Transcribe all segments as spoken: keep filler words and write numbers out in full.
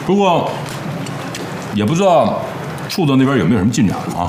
不过也不知道处子那边有没有什么进展啊？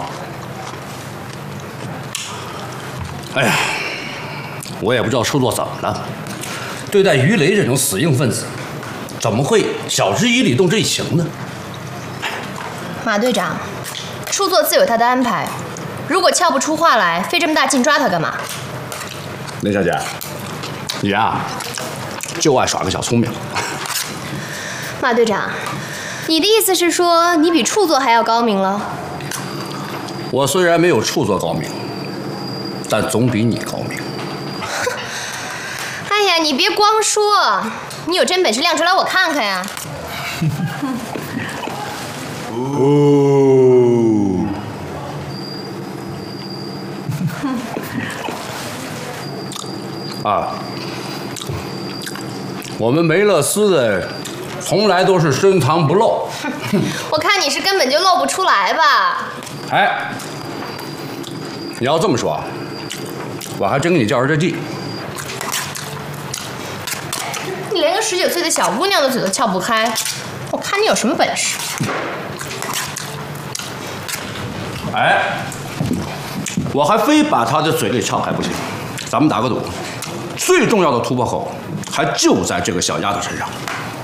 哎呀，我也不知道处座怎么了，对待于雷这种死硬分子，怎么会晓之以理，动之以情呢？ 马队长，处座自有他的安排，如果撬不出话来，费这么大劲抓他干嘛？ 雷小姐，你啊，就爱耍个小聪明。 马队长，你的意思是说你比处座还要高明了？ 我虽然没有处座高明，但总比你高明。 哎呀，你别光说，你有真本事亮出来我看看呀！ 哦，啊，我们梅勒斯的从来都是深藏不露。 我看你是根本就露不出来吧？ 哎，你要这么说，我还真给你较着这劲。 你连个十九岁的小姑娘的嘴都撬不开，我看你有什么本事？ 哎，我还非把他的嘴给撬开不行。咱们打个赌，最重要的突破口还就在这个小丫头身上。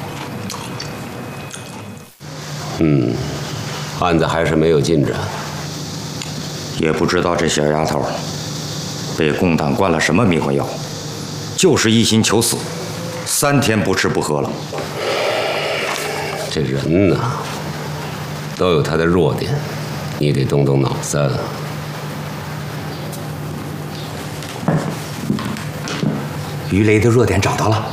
嗯，案子还是没有进展。 也不知道这小丫头被共党灌了什么迷魂药，就是一心求死，三天不吃不喝了。 这人呐，都有他的弱点，你得动动脑子。 于雷的弱点找到了。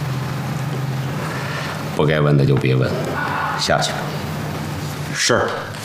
不该问的就别问，下去吧。 是。